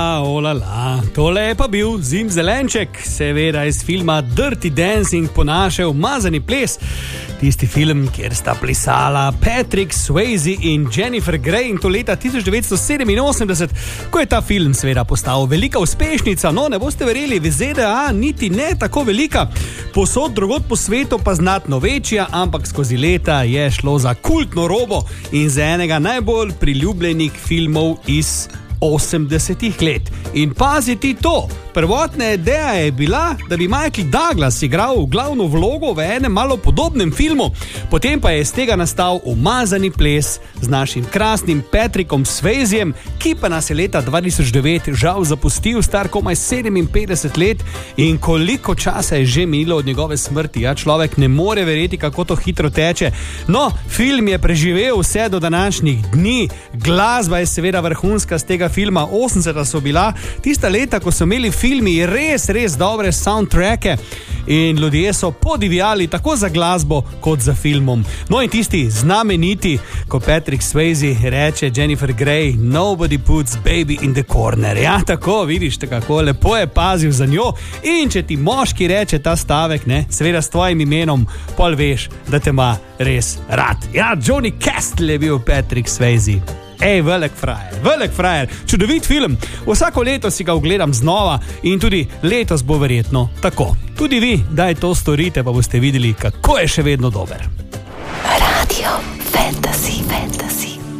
Olala, tole je pa bil Zimzelenček, seveda iz filma Dirty Dancing po naše umazani ples. Tisti film, kjer sta plesala Patrick Swayze in Jennifer Grey, in to leta 1987, ko je ta film seveda postal velika uspešnica. No, ne boste verjeli, v ZDA niti ne tako velika, posod drugod po svetu pa znatno večja, ampak skozi leta je šlo za kultno robo in za enega najbolj priljubljenih filmov iz 80 let. In paziti to, prvotna ideja je bila, da bi Michael Douglas igral glavno vlogo v enem malo podobnem filmu, potem pa je iz tega nastal umazani ples z našim krasnim Patrickom Swayzem, ki pa nas je leta 2009 žal zapustil, star komaj 57 let, in koliko časa je že minilo od njegove smrti. Ja, človek ne more verjeti, kako to hitro teče. No, film je preživel vse do današnjih dni, glasba je seveda vrhunska z tega filma, 80 so bila tista leta, ko so imeli filmi res dobre soundtracke in ljudje so podivjali tako za glasbo kot za filmom. No in tisti znameniti, ko Patrick Swayze reče Jennifer Grey, nobody puts baby in the corner. Ja, tako, vidiš, kako lepo je pazil za njo, in če ti moški reče ta stavek, ne, seveda s tvojim imenom, pol veš, da te ima res rad. Ja, Johnny Castle je bil Patrick Swayze. Velik frajer, čudovit film, vsako leto si ga ogledam znova in tudi letos bo verjetno tako. Tudi vi, daj to storite, pa boste videli, kako je še vedno dober. Radio Fantasy.